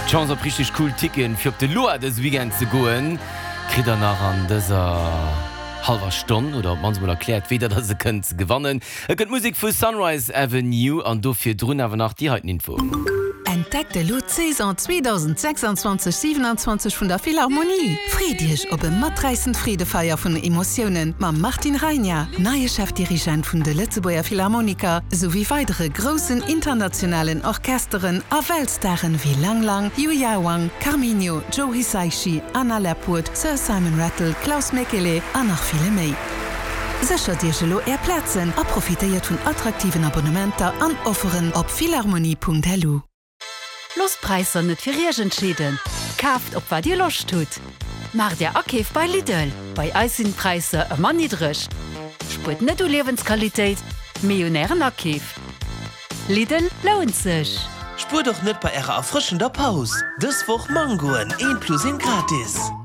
Chance op richtig cool Ticken fir op de Loa des Weekend ze goen. Kriet er nach an déser halber Stunde oder manchmal erklärt weder dat se kënnt gewannen. Gëtt Musik vu Sunrise Avenue an dofir Drun awer nach Di heiten Info. Entdeckt de Saison 2026-27 vun der Philharmonie. Friedrich op e matreissen Friedefeier vun Emotionen ma Martin Reinier, neue Chefdirigent vun de Lützeburger Philharmoniker sowie weitere großen internationalen Orchesteren a Weltstaren wie Lang Lang, Yu Yawang, Carminio, Joe Hisaishi, Anna Lepwood, Sir Simon Rattle, Klaus Mekele an noch viele méi. Secher Dir gelo Plätzen a profitéiert vun attraktiven Abonnementer an Offeren op philharmonie.lu. Lostpreiser net fir Regentschieden. Kaft op wat Dir loch tut. Mar der Akeef bei Lidl. Bei Eisenpreise e man nidrech. Sput net u Lebensqualitéit, Millionären Akeef. Lidl lohnt sech. Spur doch net bei Ärer erfrischender Paus. Dës woch Mangoen 1+1 gratis.